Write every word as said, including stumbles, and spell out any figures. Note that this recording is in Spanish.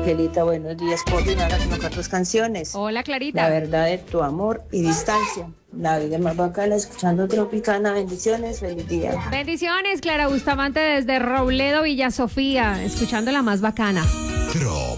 Angelita, buenos días. ¿Puedo opinar a colocar tus canciones? Hola, Clarita. La verdad de tu amor y distancia. La vida más bacana, escuchando Tropicana. Bendiciones, feliz día. Bendiciones, Clara Bustamante desde Robledo, Villa Sofía, escuchando la más bacana. Tro.